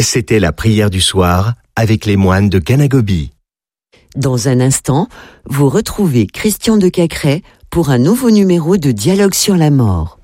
C'était la prière du soir avec les moines de Ganagobi. Dans un instant, vous retrouvez Christian de Cacrès pour un nouveau numéro de Dialogue sur la mort.